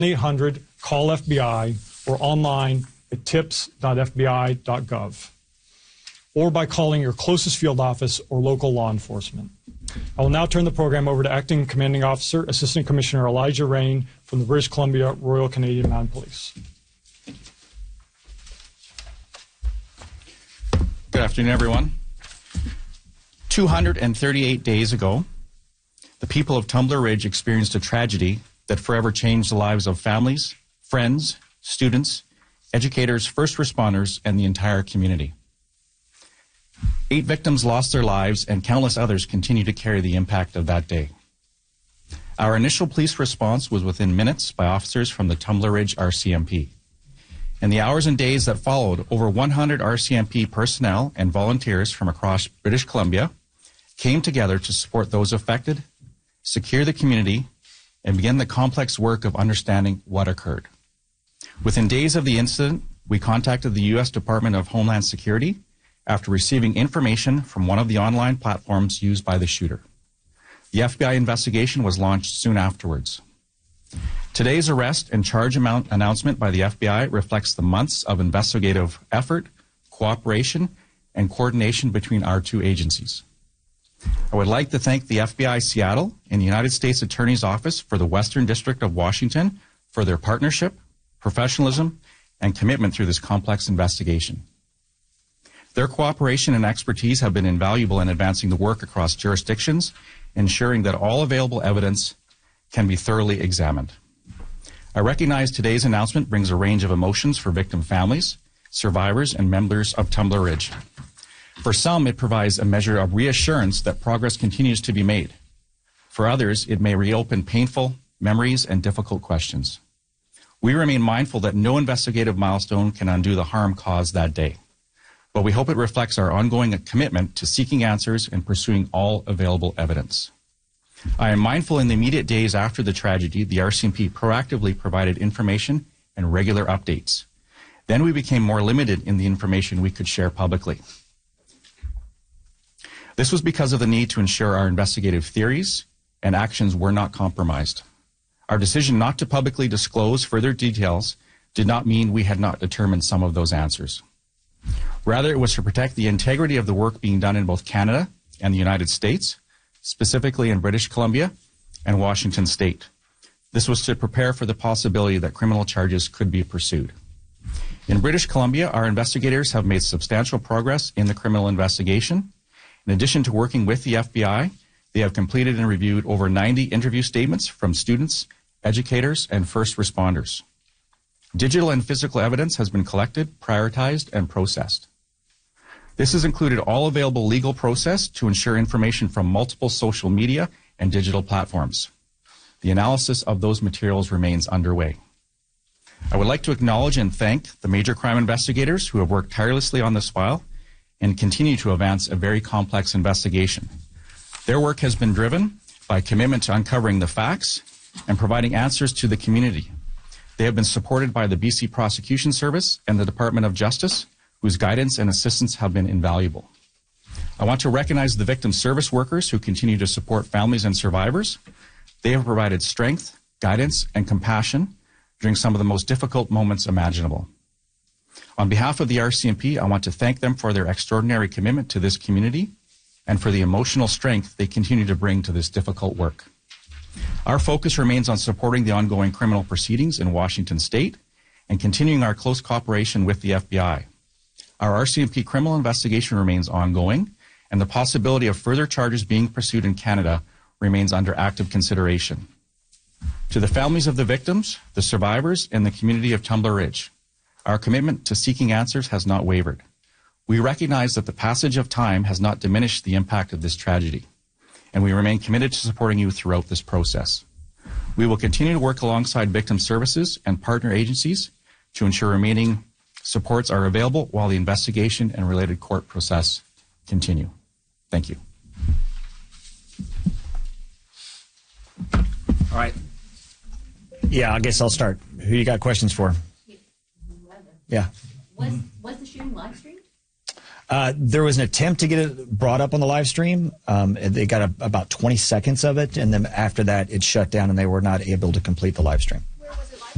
1-800-CALL-FBI or online at tips.fbi.gov, or by calling your closest field office or local law enforcement. I will now turn the program over to Acting Commanding Officer, Assistant Commissioner Elijah Rain from the British Columbia Royal Canadian Mounted Police. Good afternoon, everyone. 238 days ago, the people of Tumbler Ridge experienced a tragedy that forever changed the lives of families, friends, students, educators, first responders, and the entire community. 8 victims lost their lives, and countless others continue to carry the impact of that day. Our initial police response was within minutes by officers from the Tumbler Ridge RCMP. In the hours and days that followed, over 100 RCMP personnel and volunteers from across British Columbia came together to support those affected, secure the community, and begin the complex work of understanding what occurred. Within days of the incident, we contacted the U.S. Department of Homeland Security after receiving information from one of the online platforms used by the shooter. The FBI investigation was launched soon afterwards. Today's arrest and charge announcement by the FBI reflects the months of investigative effort, cooperation, and coordination between our 2 agencies. I would like to thank the FBI Seattle and the United States Attorney's Office for the Western District of Washington for their partnership, professionalism, and commitment through this complex investigation. Their cooperation and expertise have been invaluable in advancing the work across jurisdictions, ensuring that all available evidence can be thoroughly examined. I recognize today's announcement brings a range of emotions for victim families, survivors, and members of Tumbler Ridge. For some, it provides a measure of reassurance that progress continues to be made. For others, it may reopen painful memories and difficult questions. We remain mindful that no investigative milestone can undo the harm caused that day, but we hope it reflects our ongoing commitment to seeking answers and pursuing all available evidence. I am mindful in the immediate days after the tragedy, the RCMP proactively provided information and regular updates. Then we became more limited in the information we could share publicly. This was because of the need to ensure our investigative theories and actions were not compromised. Our decision not to publicly disclose further details did not mean we had not determined some of those answers. Rather, it was to protect the integrity of the work being done in both Canada and the United States, specifically in British Columbia and Washington State. This was to prepare for the possibility that criminal charges could be pursued. In British Columbia, our investigators have made substantial progress in the criminal investigation. In addition to working with the FBI, they have completed and reviewed over 90 interview statements from students, educators, and first responders. Digital and physical evidence has been collected, prioritized, and processed. This has included all available legal process to ensure information from multiple social media and digital platforms. The analysis of those materials remains underway. I would like to acknowledge and thank the major crime investigators who have worked tirelessly on this file and continue to advance a very complex investigation. Their work has been driven by commitment to uncovering the facts and providing answers to the community. They have been supported by the BC Prosecution Service and the Department of Justice, whose guidance and assistance have been invaluable. I want to recognize the victim service workers who continue to support families and survivors. They have provided strength, guidance, and compassion during some of the most difficult moments imaginable. On behalf of the RCMP, I want to thank them for their extraordinary commitment to this community and for the emotional strength they continue to bring to this difficult work. Our focus remains on supporting the ongoing criminal proceedings in Washington State and continuing our close cooperation with the FBI. Our RCMP criminal investigation remains ongoing, and the possibility of further charges being pursued in Canada remains under active consideration. To the families of the victims, the survivors, and the community of Tumbler Ridge, our commitment to seeking answers has not wavered. We recognize that the passage of time has not diminished the impact of this tragedy, and we remain committed to supporting you throughout this process. We will continue to work alongside victim services and partner agencies to ensure remaining supports are available while the investigation and related court process continue. Thank you. All right. Yeah, I guess I'll start. Who you got questions for? Yeah. Was the shooting live streamed? There was an attempt to get it brought up on the live stream. They got about 20 seconds of it, and then after that, it shut down, and they were not able to complete the live stream.